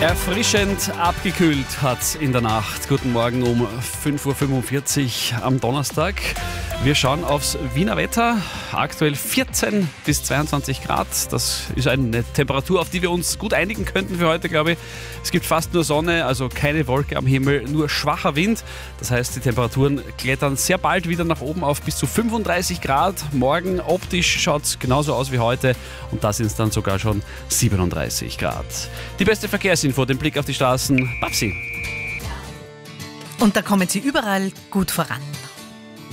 Erfrischend abgekühlt hat in der Nacht. Guten Morgen um 5.45 Uhr am Donnerstag. Wir schauen aufs Wiener Wetter. Aktuell 14 bis 22 Grad. Das ist eine Temperatur, auf die wir uns gut einigen könnten für heute, glaube ich. Es gibt fast nur Sonne, also keine Wolke am Himmel, nur schwacher Wind. Das heißt, die Temperaturen klettern sehr bald wieder nach oben auf bis zu 35 Grad. Morgen optisch schaut es genauso aus wie heute und da sind es dann sogar schon 37 Grad. Die beste Verkehrsinfo, den Blick auf die Straßen, Babsi. Und da kommen Sie überall gut voran.